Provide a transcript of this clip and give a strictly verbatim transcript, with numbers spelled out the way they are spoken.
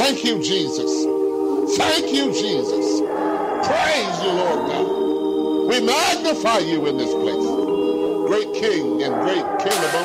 Thank you, Jesus. Thank you, Jesus. Praise you, Lord God. We magnify you in this place. Great King and great King among